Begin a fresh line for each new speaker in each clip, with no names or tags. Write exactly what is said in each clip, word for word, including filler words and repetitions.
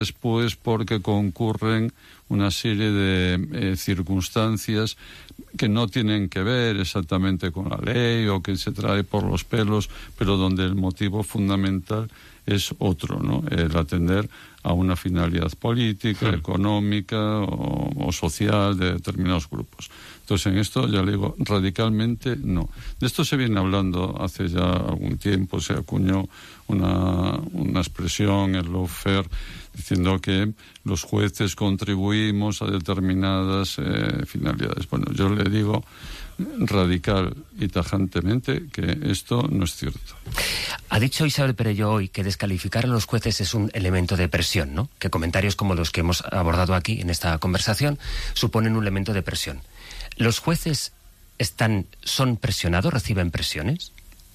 después porque concurren una serie de eh, circunstancias que no tienen que ver exactamente con la ley o que se trae por los pelos, pero donde el motivo fundamental es otro, ¿no? El atender a una finalidad política, sí. económica o, o social de determinados grupos. Entonces, en esto, ya le digo, radicalmente no. De esto se viene hablando hace ya algún tiempo, se acuñó una, una expresión, el lawfare, diciendo que los jueces contribuimos a determinadas eh, finalidades. Bueno, yo le digo radical y tajantemente que esto no es cierto.
Ha dicho Isabel Perelló hoy que descalificar a los jueces es un elemento de presión, ¿no? Que comentarios como los que hemos abordado aquí en esta conversación suponen un elemento de presión. ¿Los jueces están, son presionados, reciben presiones?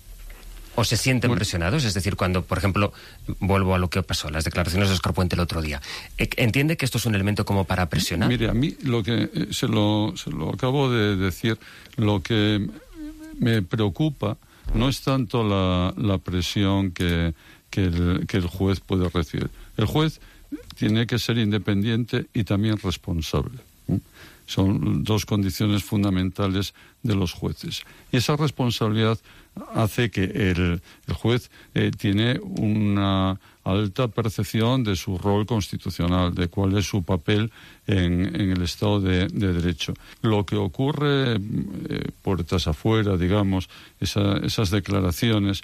¿O se sienten bueno, presionados? Es decir, cuando, por ejemplo, vuelvo a lo que pasó, las declaraciones de Óscar Puente el otro día. ¿Entiende que esto es un elemento como para presionar?
Mire, a mí lo que eh, se, lo, se lo acabo de decir, lo que me preocupa no es tanto la, la presión que, que, el, que el juez puede recibir. El juez tiene que ser independiente y también responsable. ¿eh? Son dos condiciones fundamentales de los jueces. Y esa responsabilidad hace que el, el juez eh, tiene una alta percepción de su rol constitucional, de cuál es su papel en, en el Estado de, de Derecho. Lo que ocurre eh, puertas afuera, digamos, esa, esas declaraciones,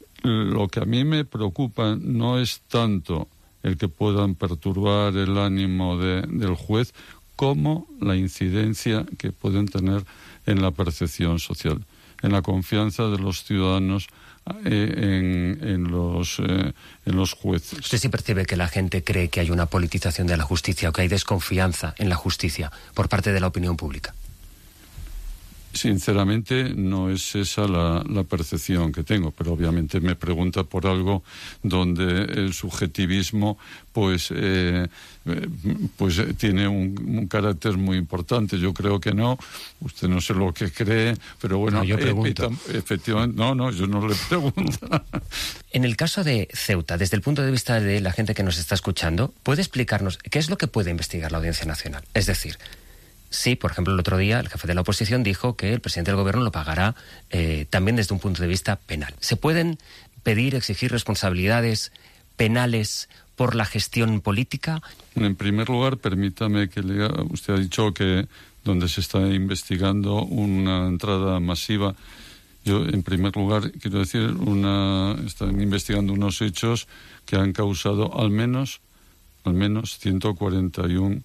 lo que a mí me preocupa no es tanto el que puedan perturbar el ánimo de, del juez como la incidencia que pueden tener en la percepción social, en la confianza de los ciudadanos eh, en, en, los, eh, en los jueces.
¿Usted sí percibe que la gente cree que hay una politización de la justicia o que hay desconfianza en la justicia por parte de la opinión pública?
Sinceramente, no es esa la, la percepción que tengo, pero obviamente me pregunta por algo donde el subjetivismo pues, eh, pues tiene un, un carácter muy importante. Yo creo que no, usted no sé lo que cree, pero bueno,
no, yo pregunto.
Eh, efectivamente, no, no, yo no le pregunto.
En el caso de Ceuta, desde el punto de vista de la gente que nos está escuchando, ¿puede explicarnos qué es lo que puede investigar la Audiencia Nacional? Es decir, sí, por ejemplo, el otro día el jefe de la oposición dijo que el presidente del gobierno lo pagará eh, también desde un punto de vista penal. ¿Se pueden pedir, exigir responsabilidades penales por la gestión política?
En primer lugar, permítame que lea, usted ha dicho que donde se está investigando una entrada masiva. Yo, en primer lugar, quiero decir, una, están investigando unos hechos que han causado al menos, al menos ciento cuarenta y uno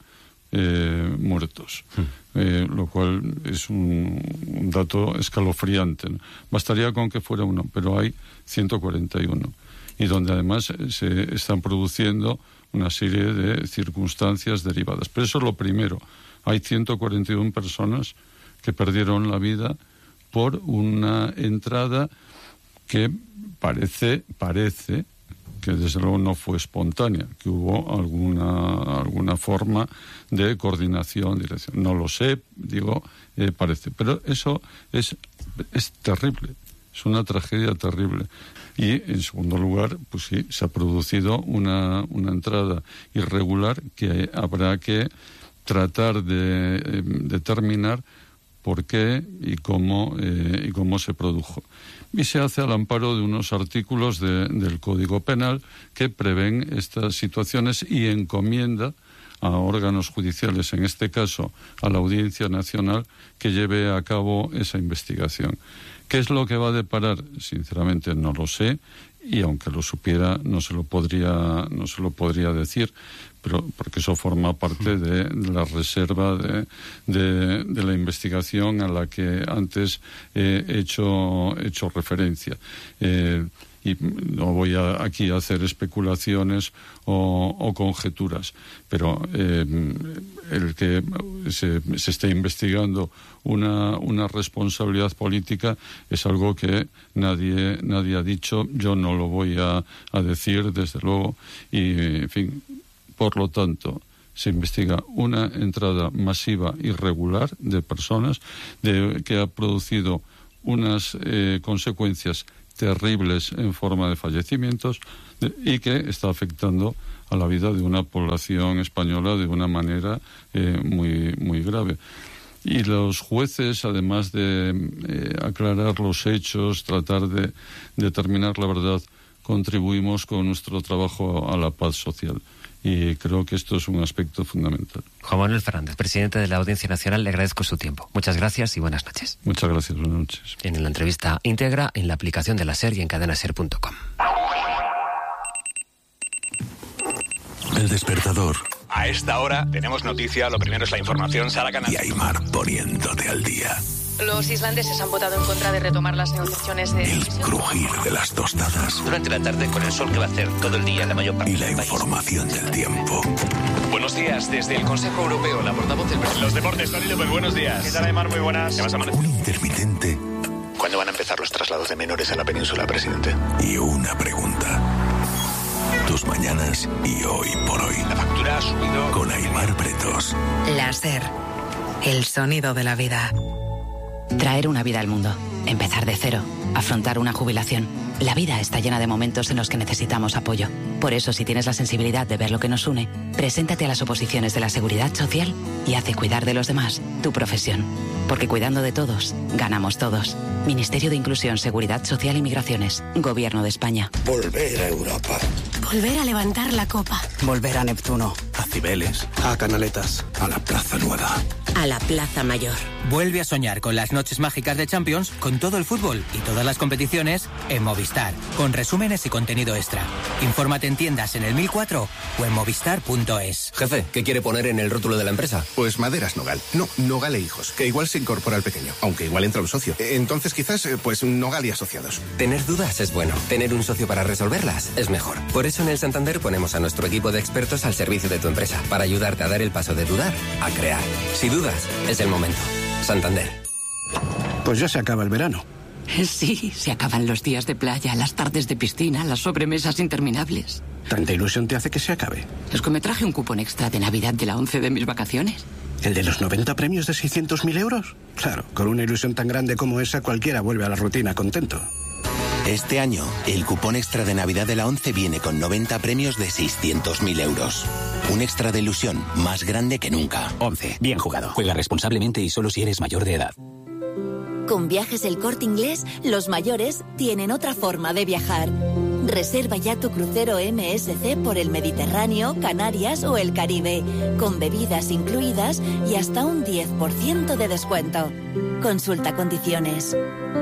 Eh, muertos, hmm. eh, lo cual es un, un dato escalofriante, ¿no? Bastaría con que fuera uno, pero hay ciento cuarenta y uno, y donde además se están produciendo una serie de circunstancias derivadas. Pero eso es lo primero, hay ciento cuarenta y una personas que perdieron la vida por una entrada que parece, parece que desde luego no fue espontánea, que hubo alguna alguna forma de coordinación, dirección. No lo sé, digo, eh, parece. Pero eso es, es terrible, es una tragedia terrible. Y, en segundo lugar, pues sí, se ha producido una, una entrada irregular que habrá que tratar de eh, determinar por qué y cómo, eh, y cómo se produjo. Y se hace al amparo de unos artículos de, del Código Penal que prevén estas situaciones y encomienda a órganos judiciales, en este caso a la Audiencia Nacional, que lleve a cabo esa investigación. ¿Qué es lo que va a deparar? Sinceramente no lo sé, y aunque lo supiera no se lo podría, no se lo podría decir, pero porque eso forma parte de, de la reserva de, de, de la investigación a la que antes he hecho, hecho referencia. Eh, y no voy a, aquí a hacer especulaciones o, o conjeturas, pero eh, el que se, se esté investigando una, una responsabilidad política es algo que nadie, nadie ha dicho, yo no lo voy a, a decir, desde luego, y en fin, por lo tanto, se investiga una entrada masiva irregular de personas de, que ha producido unas eh, consecuencias terribles en forma de fallecimientos y que está afectando a la vida de una población española de una manera eh, muy, muy grave. Y los jueces, además de eh, aclarar los hechos, tratar de determinar la verdad, contribuimos con nuestro trabajo a la paz social. Y creo que esto es un aspecto fundamental.
Juan Manuel Fernández, presidente de la Audiencia Nacional, le agradezco su tiempo. Muchas gracias y buenas noches.
Muchas gracias, buenas noches.
En la entrevista íntegra en la aplicación de la SER y en cadena ser punto com.
El despertador.
A esta hora tenemos noticia, lo primero es la información, Sara Canal.
Y Aimar poniéndote al día.
Los islandeses han votado en contra de retomar las negociaciones de...
El crujir de las tostadas.
Durante la tarde con el sol que va a hacer todo el día en la mayor parte
y la
del país.
Información del tiempo.
Buenos días, desde el Consejo Europeo, la portavoz del presidente. Los deportes, Tony López, buenos días.
¿Qué tal, Aimar? Muy buenas.
¿Qué vas a amanecer?
Un intermitente.
¿Cuándo van a empezar los traslados de menores a la península, presidente?
Y una pregunta. Tus mañanas y hoy por hoy.
La factura ha subido.
Con Aimar Pretos.
La SER. El sonido de la vida.
Traer una vida al mundo, empezar de cero, afrontar una jubilación. La vida está llena de momentos en los que necesitamos apoyo. Por eso, si tienes la sensibilidad de ver lo que nos une, preséntate a las oposiciones de la Seguridad Social y hace cuidar de los demás tu profesión. Porque cuidando de todos, ganamos todos. Ministerio de Inclusión, Seguridad Social y Migraciones. Gobierno de España.
Volver a Europa.
Volver a levantar la copa.
Volver a Neptuno.
A Cibeles. A Canaletas. A la Plaza Nueva.
A la Plaza Mayor.
Vuelve a soñar con las noches mágicas de Champions, con todo el fútbol y todas las competiciones en Movistar, con resúmenes y contenido extra. Infórmate en tiendas en el mil cuatro o en movistar punto es.
Jefe, ¿qué quiere poner en el rótulo de la empresa?
Pues Maderas Nogal. No, Nogal e Hijos, que igual se incorpora al pequeño, aunque igual entra un socio. Entonces quizás, pues Nogal y Asociados.
Tener dudas es bueno. Tener un socio para resolverlas es mejor. Por eso en el Santander ponemos a nuestro equipo de expertos al servicio de tu empresa, para ayudarte a dar el paso de dudar a crear. Si dudas, es el momento. Santander.
Pues ya se acaba el verano.
Sí, se acaban los días de playa, las tardes de piscina, las sobremesas interminables.
¿Tanta ilusión te hace que se acabe?
Es que me traje un cupón extra de Navidad de la once de mis vacaciones.
¿El de los noventa premios de seiscientos mil euros? Claro, con una ilusión tan grande como esa, cualquiera vuelve a la rutina contento.
Este año, el cupón extra de Navidad de la once viene con noventa premios de seiscientos mil euros. Un extra de ilusión más grande que nunca.
once. Bien jugado. Juega responsablemente y solo si eres mayor de edad.
Con Viajes El Corte Inglés, los mayores tienen otra forma de viajar. Reserva ya tu crucero M S C por el Mediterráneo, Canarias o el Caribe, con bebidas incluidas y hasta un diez por ciento de descuento. Consulta condiciones.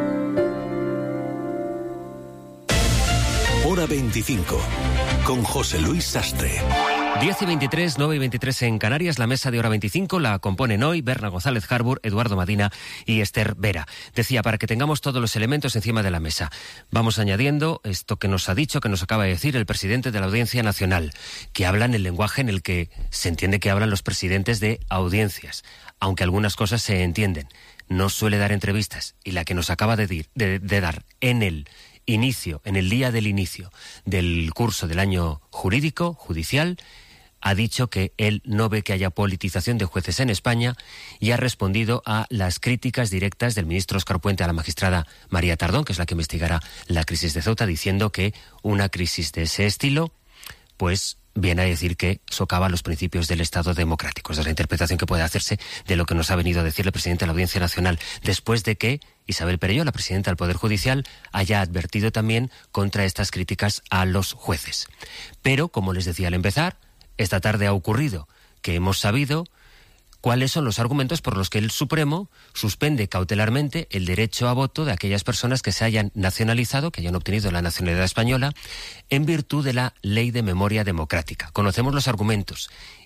Hora veinticinco, con José Luis Sastre.
diez y veintitrés, nueve y veintitrés en Canarias. La mesa de Hora veinticinco la componen hoy Berna González Harbour, Eduardo Madina y Esther Vera. Decía, para que tengamos todos los elementos encima de la mesa. Vamos añadiendo esto que nos ha dicho, que nos acaba de decir el presidente de la Audiencia Nacional, que habla en el lenguaje en el que se entiende que hablan los presidentes de audiencias, aunque algunas cosas se entienden. No suele dar entrevistas y la que nos acaba de, dir, de, de dar en el inicio, en el día del inicio del curso del año jurídico, judicial, ha dicho que él no ve que haya politización de jueces en España y ha respondido a las críticas directas del ministro Óscar Puente a la magistrada María Tardón, que es la que investigará la crisis de Ceuta, diciendo que una crisis de ese estilo, pues viene a decir que socava los principios del Estado democrático. Esa es la interpretación que puede hacerse de lo que nos ha venido a decir el presidente de la Audiencia Nacional, después de que Isabel Perelló, la presidenta del Poder Judicial, haya advertido también contra estas críticas a los jueces. Pero, como les decía al empezar, esta tarde ha ocurrido que hemos sabido cuáles son los argumentos por los que el Supremo suspende cautelarmente el derecho a voto de aquellas personas que se hayan nacionalizado, que hayan obtenido la nacionalidad española, en virtud de la Ley de Memoria Democrática. Conocemos los argumentos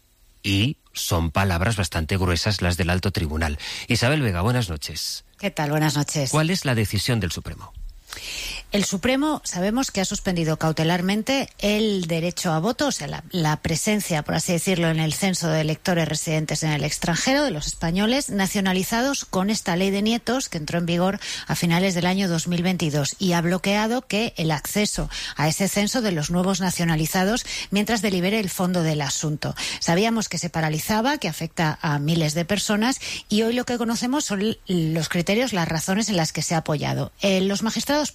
y son palabras bastante gruesas las del Alto Tribunal. Isabel Vega, buenas noches.
¿Qué tal? Buenas noches.
¿Cuál es la decisión del Supremo?
El Supremo sabemos que ha suspendido cautelarmente el derecho a voto, o sea, la, la presencia, por así decirlo, en el censo de electores residentes en el extranjero de los españoles nacionalizados con esta ley de nietos que entró en vigor a finales del año dos mil veintidós y ha bloqueado que el acceso a ese censo de los nuevos nacionalizados mientras delibere el fondo del asunto. Sabíamos que se paralizaba, que afecta a miles de personas y hoy lo que conocemos son los criterios, las razones en las que se ha apoyado. Eh, los magistrados parten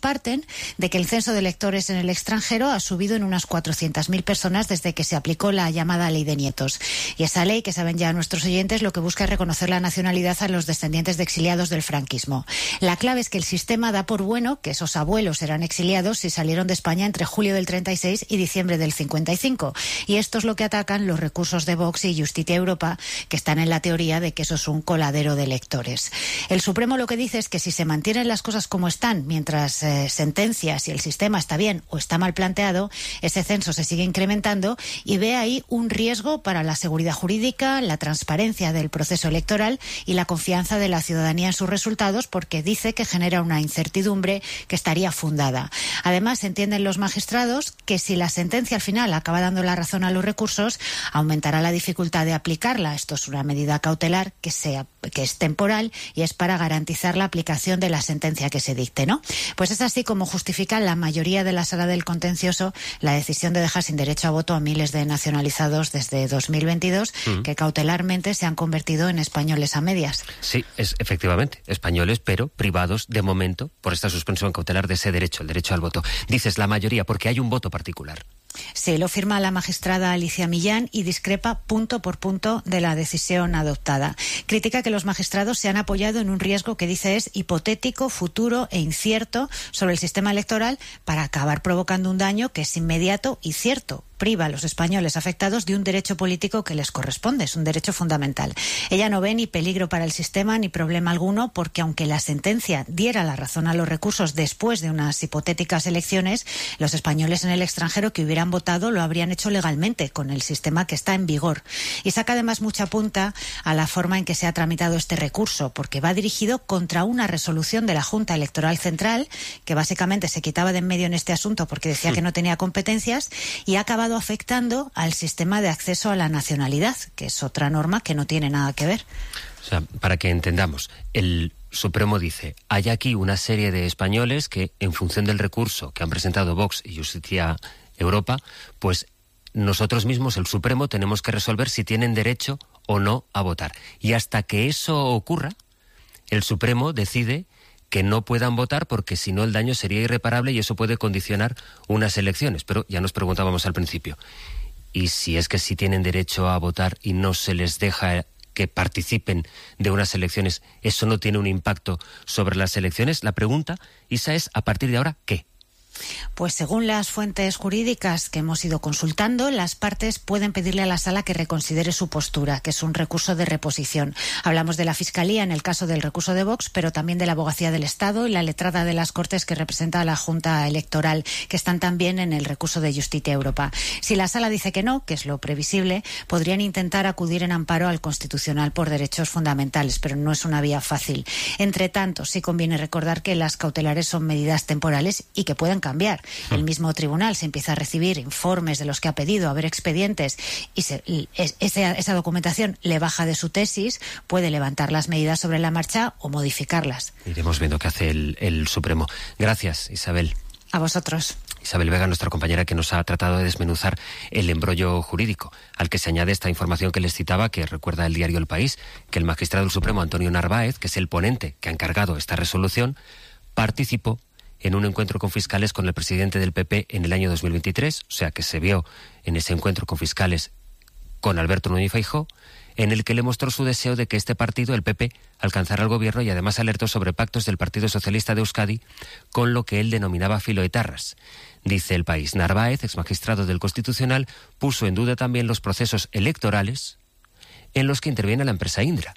de que el censo de electores en el extranjero ha subido en unas cuatrocientas mil personas desde que se aplicó la llamada Ley de Nietos. Y esa ley, que saben ya nuestros oyentes, lo que busca es reconocer la nacionalidad a los descendientes de exiliados del franquismo. La clave es que el sistema da por bueno que esos abuelos eran exiliados si salieron de España entre julio del treinta y seis y diciembre del cincuenta y cinco. Y esto es lo que atacan los recursos de Vox y Justicia Europa, que están en la teoría de que eso es un coladero de electores. El Supremo lo que dice es que si se mantienen las cosas como están, mientras eh, sentencia si el sistema está bien o está mal planteado, ese censo se sigue incrementando y ve ahí un riesgo para la seguridad jurídica, la transparencia del proceso electoral y la confianza de la ciudadanía en sus resultados, porque dice que genera una incertidumbre que estaría fundada. Además, entienden los magistrados que si la sentencia al final acaba dando la razón a los recursos, aumentará la dificultad de aplicarla. Esto es una medida cautelar que, sea, que es temporal y es para garantizar la aplicación de la sentencia que se dicte, ¿no? Pues es así como justifica la mayoría de la sala del contencioso la decisión de dejar sin derecho a voto a miles de nacionalizados desde dos mil veintidós, mm. que cautelarmente se han convertido en españoles a medias.
Sí, es efectivamente, españoles, pero privados de momento por esta suspensión cautelar de ese derecho, el derecho al voto. Dices la mayoría, porque hay un voto particular.
Sí, lo firma la magistrada Alicia Millán y discrepa punto por punto de la decisión adoptada. Critica que los magistrados se han apoyado en un riesgo que dice es hipotético, futuro e incierto sobre el sistema electoral para acabar provocando un daño que es inmediato y cierto. Priva a los españoles afectados de un derecho político que les corresponde, es un derecho fundamental. Ella no ve ni peligro para el sistema ni problema alguno, porque aunque la sentencia diera la razón a los recursos después de unas hipotéticas elecciones, los españoles en el extranjero que hubieran votado lo habrían hecho legalmente con el sistema que está en vigor. Y saca además mucha punta a la forma en que se ha tramitado este recurso, porque va dirigido contra una resolución de la Junta Electoral Central, que básicamente se quitaba de en medio en este asunto porque decía que no tenía competencias, y ha acabado afectando al sistema de acceso a la nacionalidad, que es otra norma que no tiene nada que ver.
O sea, para que entendamos, el Supremo dice, hay aquí una serie de españoles que, en función del recurso que han presentado Vox y Justicia Europa, pues nosotros mismos, el Supremo, tenemos que resolver si tienen derecho o no a votar. Y hasta que eso ocurra, el Supremo decide que no puedan votar porque si no el daño sería irreparable y eso puede condicionar unas elecciones. Pero ya nos preguntábamos al principio, ¿y si es que sí tienen derecho a votar y no se les deja que participen de unas elecciones, eso no tiene un impacto sobre las elecciones? La pregunta, Isa, es, ¿a partir de ahora qué?
Pues según las fuentes jurídicas que hemos ido consultando, las partes pueden pedirle a la sala que reconsidere su postura, que es un recurso de reposición. Hablamos de la Fiscalía en el caso del recurso de Vox, pero también de la Abogacía del Estado y la letrada de las Cortes que representa a la Junta Electoral, que están también en el recurso de Justicia Europa. Si la sala dice que no, que es lo previsible, podrían intentar acudir en amparo al Constitucional por derechos fundamentales, pero no es una vía fácil. Entre tanto, sí conviene recordar que las cautelares son medidas temporales y que pueden cambiar. El mismo tribunal se empieza a recibir informes de los que ha pedido, a ver expedientes, y se, es, esa, esa documentación le baja de su tesis, puede levantar las medidas sobre la marcha o modificarlas.
Iremos viendo qué hace el, el Supremo. Gracias, Isabel.
A vosotros.
Isabel Vega, nuestra compañera, que nos ha tratado de desmenuzar el embrollo jurídico, al que se añade esta información que les citaba, que recuerda el diario El País, que el magistrado del Supremo, Antonio Narváez, que es el ponente que ha encargado esta resolución, participó en un encuentro con fiscales con el presidente del P P en el año dos mil veintitrés, o sea que se vio en ese encuentro con fiscales con Alberto Núñez Feijóo, en el que le mostró su deseo de que este partido, el P P, alcanzara el gobierno y además alertó sobre pactos del Partido Socialista de Euskadi con lo que él denominaba filoetarras. Dice El País, Narváez, exmagistrado del Constitucional, puso en duda también los procesos electorales en los que interviene la empresa Indra.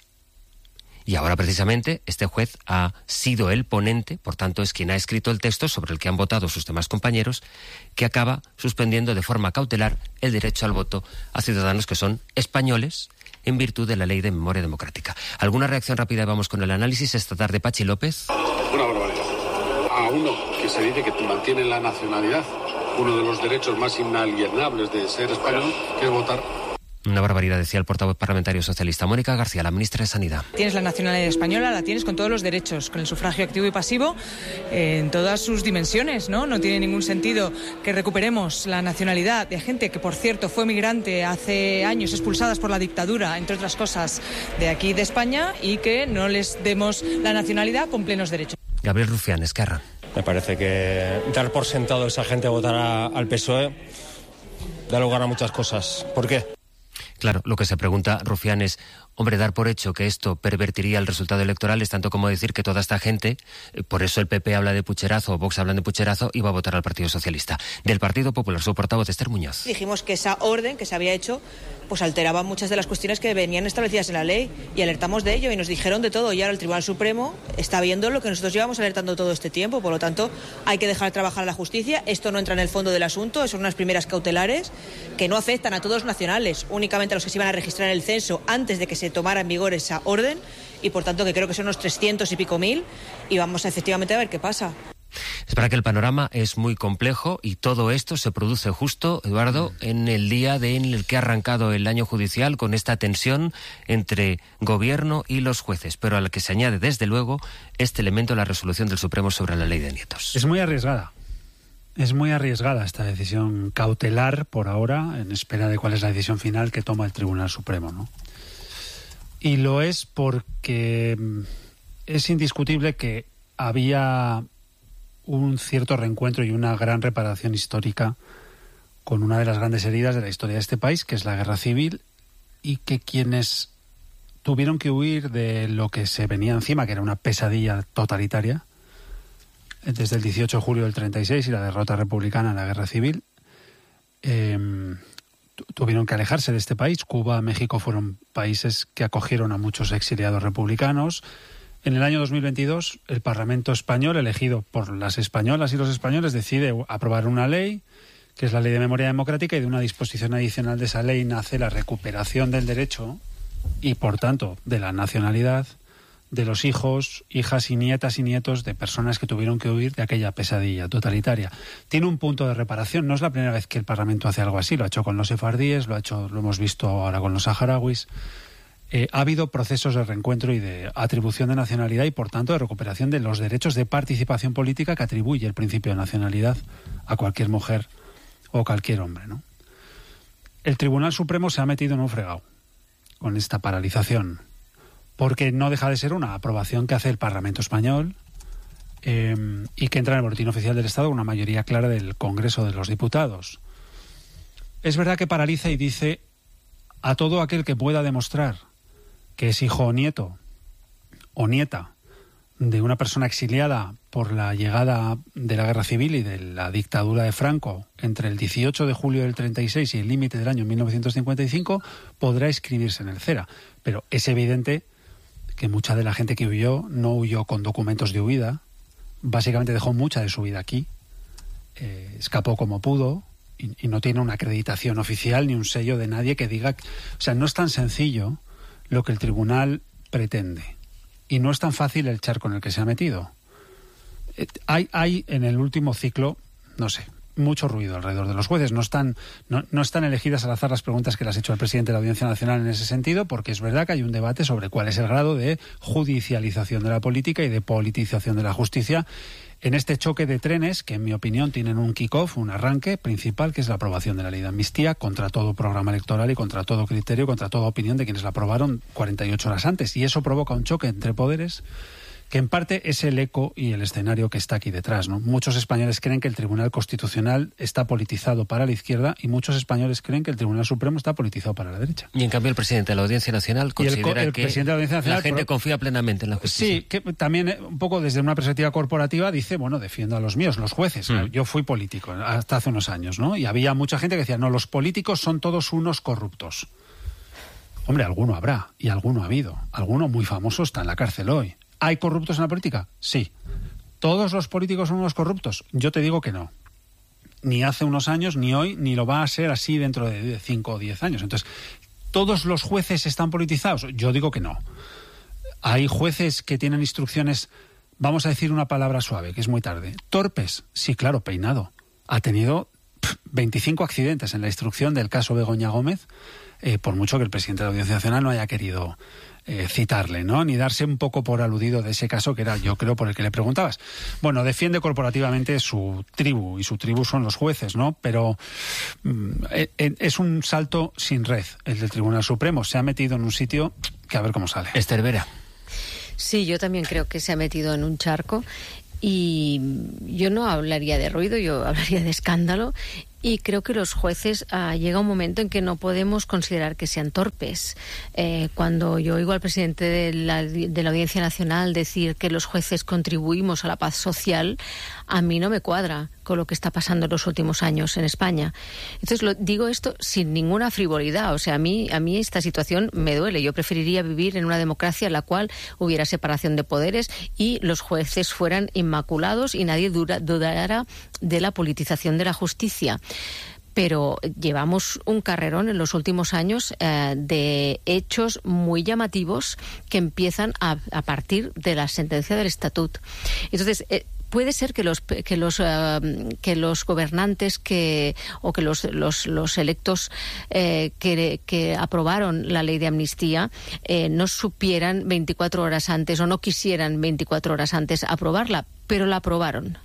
Y ahora precisamente este juez ha sido el ponente, por tanto es quien ha escrito el texto sobre el que han votado sus demás compañeros, que acaba suspendiendo de forma cautelar el derecho al voto a ciudadanos que son españoles en virtud de la Ley de Memoria Democrática. ¿Alguna reacción rápida? Vamos con el análisis esta tarde. Pachi López.
Una barbaridad. A uno que se dice que mantiene la nacionalidad, uno de los derechos más inalienables de ser español, que es votar.
Una barbaridad, decía el portavoz parlamentario socialista. Mónica García, la ministra de Sanidad.
Tienes la nacionalidad española, la tienes con todos los derechos, con el sufragio activo y pasivo, eh, en todas sus dimensiones, ¿no? No tiene ningún sentido que recuperemos la nacionalidad de gente que, por cierto, fue migrante hace años, expulsadas por la dictadura, entre otras cosas, de aquí de España, y que no les demos la nacionalidad con plenos derechos.
Gabriel Rufián, Esquerra.
Me parece que dar por sentado a esa gente votará al P S O E da lugar a muchas cosas. ¿Por qué?
Claro, lo que se pregunta Rufián es, hombre, dar por hecho que esto pervertiría el resultado electoral es tanto como decir que toda esta gente, eh, por eso el P P habla de pucherazo o Vox hablan de pucherazo, iba a votar al Partido Socialista. Del Partido Popular, su portavoz Esther Muñoz.
Dijimos que esa orden que se había hecho pues alteraba muchas de las cuestiones que venían establecidas en la ley y alertamos de ello y nos dijeron de todo y ahora el Tribunal Supremo está viendo lo que nosotros llevamos alertando todo este tiempo, por lo tanto hay que dejar trabajar a la justicia, esto no entra en el fondo del asunto, son unas primeras cautelares que no afectan a todos los nacionales, únicamente a los que se iban a registrar en el censo antes de que se tomara en vigor esa orden y por tanto que creo que son unos trescientos y pico mil y vamos a, efectivamente a ver qué pasa.
Es para que el panorama es muy complejo y todo esto se produce justo, Eduardo, en el día de en el que ha arrancado el año judicial con esta tensión entre gobierno y los jueces, pero al que se añade desde luego este elemento, la resolución del Supremo sobre la ley de nietos.
Es muy arriesgada. Es muy arriesgada esta decisión cautelar por ahora, en espera de cuál es la decisión final que toma el Tribunal Supremo, ¿no? Y lo es porque es indiscutible que había un cierto reencuentro y una gran reparación histórica con una de las grandes heridas de la historia de este país, que es la guerra civil, y que quienes tuvieron que huir de lo que se venía encima, que era una pesadilla totalitaria, desde el dieciocho de julio del treinta y seis y la derrota republicana en la guerra civil, eh, tuvieron que alejarse de este país. Cuba, México fueron países que acogieron a muchos exiliados republicanos. En el año dos mil veintidós, el Parlamento español, elegido por las españolas y los españoles, decide aprobar una ley, que es la Ley de Memoria Democrática, y de una disposición adicional de esa ley nace la recuperación del derecho y, por tanto, de la nacionalidad de los hijos, hijas y nietas y nietos de personas que tuvieron que huir de aquella pesadilla totalitaria. Tiene un punto de reparación, no es la primera vez que el Parlamento hace algo así, lo ha hecho con los sefardíes, lo ha hecho, lo hemos visto ahora con los saharauis. Eh, ha habido procesos de reencuentro y de atribución de nacionalidad y, por tanto, de recuperación de los derechos de participación política que atribuye el principio de nacionalidad a cualquier mujer o cualquier hombre, ¿no? El Tribunal Supremo se ha metido en un fregado con esta paralización, porque no deja de ser una aprobación que hace el Parlamento español eh, y que entra en el Boletín Oficial del Estado con una mayoría clara del Congreso de los Diputados. Es verdad que paraliza y dice a todo aquel que pueda demostrar que es hijo o nieto o nieta de una persona exiliada por la llegada de la guerra civil y de la dictadura de Franco entre el dieciocho de julio del treinta y seis y el límite del año mil novecientos cincuenta y cinco, podrá inscribirse en el CERA. Pero es evidente que mucha de la gente que huyó no huyó con documentos de huida, básicamente dejó mucha de su vida aquí, eh, escapó como pudo y, y no tiene una acreditación oficial ni un sello de nadie que diga... O sea, no es tan sencillo lo que el tribunal pretende. Y no es tan fácil el charco en el que se ha metido. Eh, hay, hay en el último ciclo, no sé, mucho ruido alrededor de los jueces. No están, no, no están elegidas al azar las preguntas que le has hecho al presidente de la Audiencia Nacional en ese sentido, porque es verdad que hay un debate sobre cuál es el grado de judicialización de la política y de politización de la justicia en este choque de trenes que, en mi opinión, tienen un kick-off, un arranque principal, que es la aprobación de la ley de amnistía contra todo programa electoral y contra todo criterio, contra toda opinión de quienes la aprobaron cuarenta y ocho horas antes. Y eso provoca un choque entre poderes que en parte es el eco y el escenario que está aquí detrás, ¿no? Muchos españoles creen que el Tribunal Constitucional está politizado para la izquierda y muchos españoles creen que el Tribunal Supremo está politizado para la derecha.
Y en cambio el presidente de la Audiencia Nacional considera
el, el
que
presidente de la, Audiencia Nacional,
la gente
pero,
confía plenamente en la justicia.
Sí, que también un poco desde una perspectiva corporativa dice, bueno, defiendo a los míos, los jueces. Mm. Yo fui político hasta hace unos años, ¿no? Y había mucha gente que decía, no, los políticos son todos unos corruptos. Hombre, alguno habrá, y alguno ha habido. Alguno muy famoso está en la cárcel hoy. ¿Hay corruptos en la política? Sí. ¿Todos los políticos son unos corruptos? Yo te digo que no. Ni hace unos años, ni hoy, ni lo va a ser así dentro de cinco o diez años. Entonces, ¿todos los jueces están politizados? Yo digo que no. Hay jueces que tienen instrucciones, vamos a decir una palabra suave, que es muy tarde. ¿Torpes? Sí, claro, Peinado. Ha tenido pff, veinticinco accidentes en la instrucción del caso Begoña Gómez, eh, por mucho que el presidente de la Audiencia Nacional no haya querido Eh, citarle, ¿no? Ni darse un poco por aludido de ese caso que era, yo creo, por el que le preguntabas. Bueno, defiende corporativamente su tribu, y su tribu son los jueces, ¿no? Pero mm, es un salto sin red el del Tribunal Supremo. Se ha metido en un sitio que a ver cómo sale.
Esther Vera.
Sí, yo también creo que se ha metido en un charco. Y yo no hablaría de ruido, yo hablaría de escándalo. Y creo que los jueces uh, llega un momento en que no podemos considerar que sean torpes. Eh, cuando yo oigo al presidente de la, de la Audiencia Nacional decir que los jueces contribuimos a la paz social, a mí no me cuadra con lo que está pasando en los últimos años en España. Entonces lo, digo esto sin ninguna frivolidad. O sea, a mí, a mí esta situación me duele. Yo preferiría vivir en una democracia en la cual hubiera separación de poderes y los jueces fueran inmaculados y nadie dura, dudara de la politización de la justicia. Pero llevamos un carrerón en los últimos años eh, de hechos muy llamativos que empiezan a, a partir de la sentencia del Estatut. Entonces, eh, puede ser que los que los uh, que los gobernantes que o que los los, los electos eh, que, que aprobaron la ley de amnistía eh, no supieran veinticuatro horas antes o no quisieran veinticuatro horas antes aprobarla, pero la aprobaron.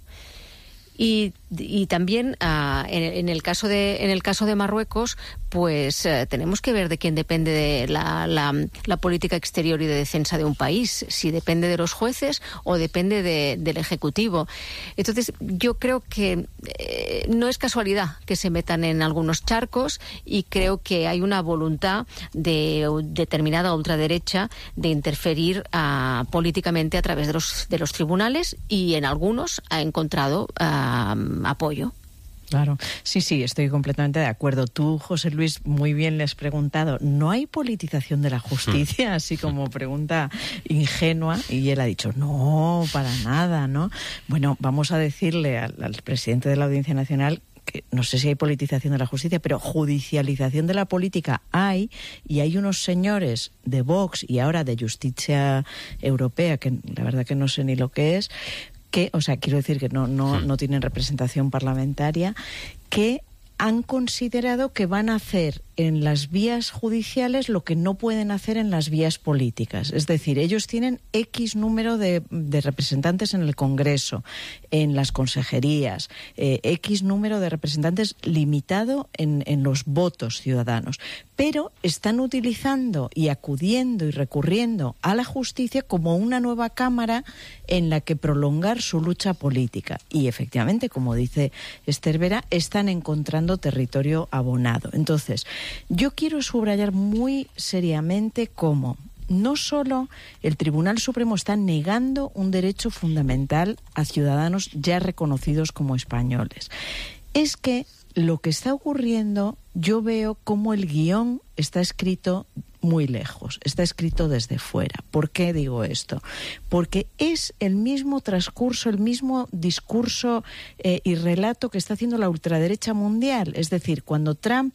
Y, y también uh, en, en el caso de en el caso de Marruecos, pues uh, tenemos que ver de quién depende de la, la, la política exterior y de defensa de un país, si depende de los jueces o depende de, del Ejecutivo. Entonces, yo creo que eh, no es casualidad que se metan en algunos charcos y creo que hay una voluntad de determinada ultraderecha de interferir uh, políticamente a través de los de los tribunales y en algunos ha encontrado uh, apoyo.
Claro, sí, sí, estoy completamente de acuerdo. Tú, José Luis, muy bien le has preguntado, ¿no hay politización de la justicia? Así como pregunta ingenua, y él ha dicho, no, para nada, ¿no? Bueno, vamos a decirle al, al presidente de la Audiencia Nacional que no sé si hay politización de la justicia, pero judicialización de la política hay, y hay unos señores de Vox y ahora de Justicia Europea, que la verdad que no sé ni lo que es, que, o sea, quiero decir que no, no, no tienen representación parlamentaria, que han considerado que van a hacer en las vías judiciales lo que no pueden hacer en las vías políticas. Es decir, ellos tienen X número de, de representantes en el Congreso, en las consejerías, eh, X número de representantes limitado en, en los votos ciudadanos, pero están utilizando y acudiendo y recurriendo a la justicia como una nueva cámara en la que prolongar su lucha política. Y efectivamente, como dice Esther Vera, están encontrando territorio abonado. Entonces, yo quiero subrayar muy seriamente cómo no solo el Tribunal Supremo está negando un derecho fundamental a ciudadanos ya reconocidos como españoles, es que lo que está ocurriendo, yo veo cómo el guión está escrito muy lejos, está escrito desde fuera. ¿Por qué digo esto? Porque es el mismo transcurso, el mismo discurso eh, y relato que está haciendo la ultraderecha mundial. Es decir, cuando Trump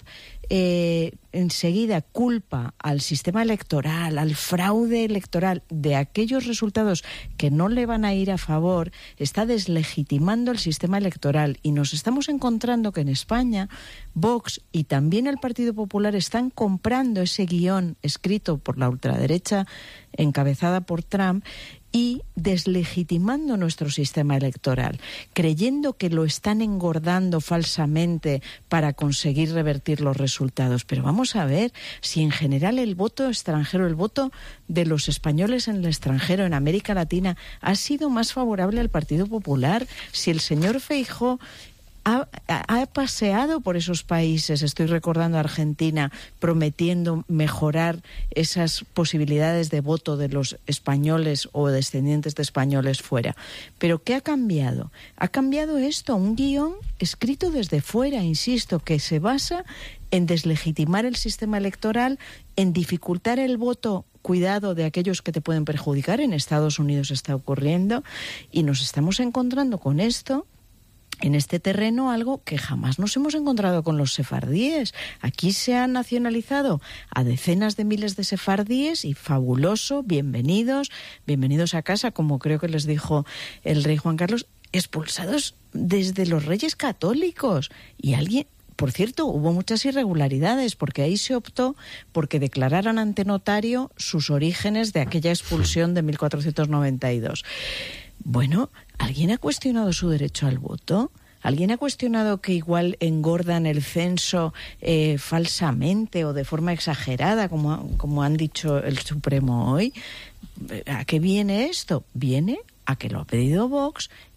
eh, enseguida culpa al sistema electoral, al fraude electoral, de aquellos resultados que no le van a ir a favor, está deslegitimando el sistema electoral. Y nos estamos encontrando que en España Vox y también el Partido Popular están comprando ese guión escrito por la ultraderecha encabezada por Trump y deslegitimando nuestro sistema electoral, creyendo que lo están engordando falsamente para conseguir revertir los resultados. Pero vamos a ver si en general el voto extranjero, el voto de los españoles en el extranjero, en América Latina, ha sido más favorable al Partido Popular. Si el señor Feijóo Ha, ha paseado por esos países, estoy recordando a Argentina, prometiendo mejorar esas posibilidades de voto de los españoles o descendientes de españoles fuera. Pero ¿qué ha cambiado? Ha cambiado esto, un guión escrito desde fuera, insisto, que se basa en deslegitimar el sistema electoral, en dificultar el voto, cuidado, de aquellos que te pueden perjudicar. En Estados Unidos está ocurriendo y nos estamos encontrando con esto, en este terreno, algo que jamás nos hemos encontrado con los sefardíes. Aquí se han nacionalizado a decenas de miles de sefardíes y fabuloso, bienvenidos, bienvenidos a casa, como creo que les dijo el rey Juan Carlos, expulsados desde los reyes católicos. Y alguien, por cierto, hubo muchas irregularidades, porque ahí se optó porque declararan ante notario sus orígenes de aquella expulsión de mil cuatrocientos noventa y dos. Bueno, ¿alguien ha cuestionado su derecho al voto? ¿Alguien ha cuestionado que igual engordan el censo eh, falsamente o de forma exagerada, como, como han dicho el Supremo hoy? ¿A qué viene esto? Viene a que lo ha pedido Vox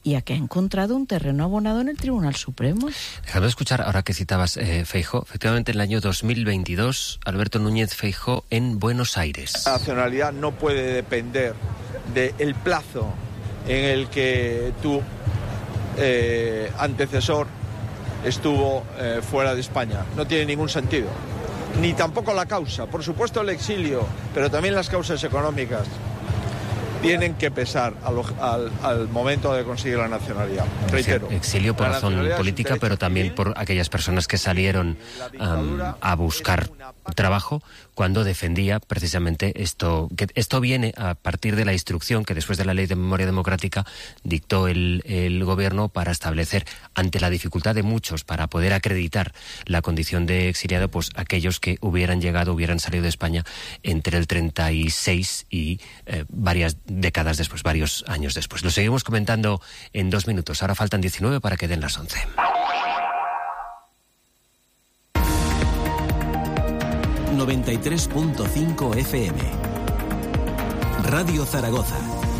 y a que ha encontrado un terreno abonado en el Tribunal Supremo.
Dejadme escuchar, ahora que citabas eh, Feijóo, efectivamente en el año dos mil veintidós, Alberto Núñez Feijóo en Buenos Aires.
La nacionalidad no puede depender del plazo en el que tu eh, antecesor estuvo eh, fuera de España. No tiene ningún sentido. Ni tampoco la causa. Por supuesto el exilio, pero también las causas económicas tienen que pesar al, al, al momento de conseguir la nacionalidad. Reitero.
Exilio por razón política, pero también por aquellas personas que salieron um, a buscar trabajo cuando defendía precisamente esto. Que esto viene a partir de la instrucción que después de la Ley de Memoria Democrática dictó el, el gobierno para establecer, ante la dificultad de muchos para poder acreditar la condición de exiliado, pues aquellos que hubieran llegado, hubieran salido de España entre el treinta y seis y eh, varias décadas después, varios años después. Lo seguimos comentando en dos minutos. Ahora faltan diecinueve para que den las once.
noventa y tres punto cinco F M. Radio Zaragoza.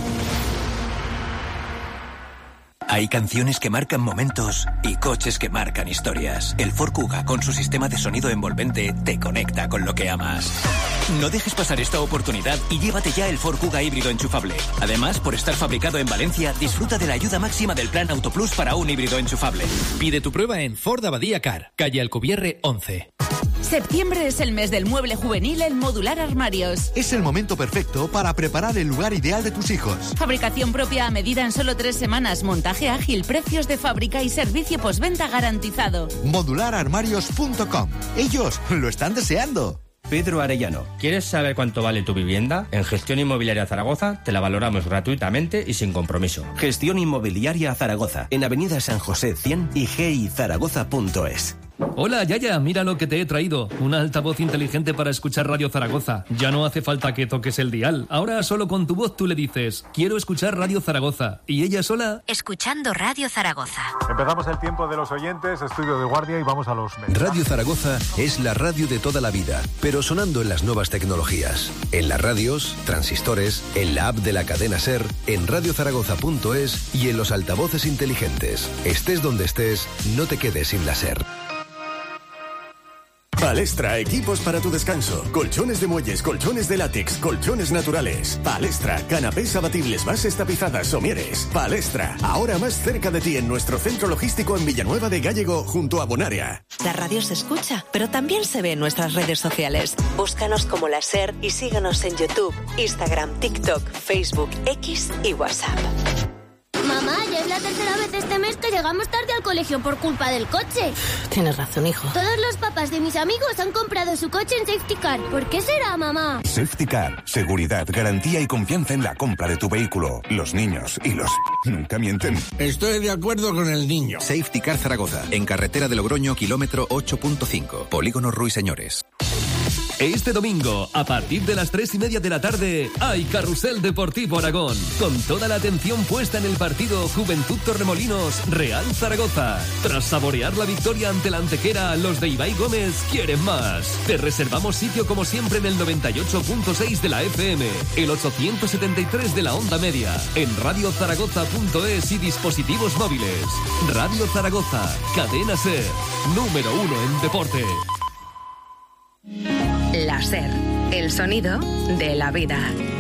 Hay canciones que marcan momentos y coches que marcan historias. El Ford Kuga, con su sistema de sonido envolvente, te conecta con lo que amas. No dejes pasar esta oportunidad y llévate ya el Ford Kuga híbrido enchufable. Además, por estar fabricado en Valencia, disfruta de la ayuda máxima del Plan Auto Plus para un híbrido enchufable.
Pide tu prueba en Ford Abadía Car, calle Alcubierre once.
Septiembre es el mes del mueble juvenil en Modular Armarios.
Es el momento perfecto para preparar el lugar ideal de tus hijos.
Fabricación propia a medida en solo tres semanas, montaje ágil, precios de fábrica y servicio postventa garantizado.
modular armarios punto com. Ellos lo están deseando.
Pedro Arellano, ¿quieres saber cuánto vale tu vivienda? En Gestión Inmobiliaria Zaragoza te la valoramos gratuitamente y sin compromiso.
Gestión Inmobiliaria Zaragoza, en Avenida San José cien y g i zaragoza punto es.
Hola, Yaya, mira lo que te he traído. Una altavoz inteligente para escuchar Radio Zaragoza. Ya no hace falta que toques el dial. Ahora solo con tu voz tú le dices, quiero escuchar Radio Zaragoza. Y ella sola...
Escuchando Radio Zaragoza.
Empezamos el tiempo de los oyentes, estudio de guardia y vamos a los mensajes.
Radio Zaragoza es la radio de toda la vida, pero sonando en las nuevas tecnologías. En las radios, transistores, en la app de la cadena SER, en radio zaragoza punto es y en los altavoces inteligentes. Estés donde estés, no te quedes sin la SER.
Palestra, equipos para tu descanso. Colchones de muelles, colchones de látex, colchones naturales. Palestra, canapés abatibles, bases tapizadas, somieres. Palestra, ahora más cerca de ti en nuestro centro logístico en Villanueva de Gállego, junto a Bonaria.
La radio se escucha, pero también se ve en nuestras redes sociales. Búscanos como La SER y síguenos en YouTube, Instagram, TikTok, Facebook, X y WhatsApp.
Mamá, ya es la tercera vez este mes que llegamos tarde al colegio por culpa del coche.
Tienes razón, hijo.
Todos los papás de mis amigos han comprado su coche en Safety Car. ¿Por qué será, mamá?
Safety Car. Seguridad, garantía y confianza en la compra de tu vehículo. Los niños y los... nunca mienten.
Estoy de acuerdo con el niño.
Safety Car Zaragoza, en carretera de Logroño, kilómetro ocho punto cinco. Polígono Ruiseñores.
Este domingo, a partir de las tres y media de la tarde, hay Carrusel Deportivo Aragón, con toda la atención puesta en el partido Juventud Torremolinos Real Zaragoza. Tras saborear la victoria ante la Antequera, los de Ibai Gómez quieren más. Te reservamos sitio como siempre en el noventa y ocho punto seis de la F M, el ochocientos setenta y tres de la onda media, en radio zaragoza punto es y dispositivos móviles. Radio Zaragoza, cadena SER, número uno en deporte.
La SER, el sonido de la vida.